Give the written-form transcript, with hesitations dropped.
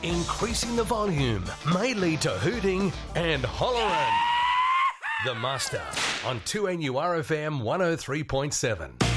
Increasing the volume may lead to hooting and hollering. The Muster on 2NURFM 103.7.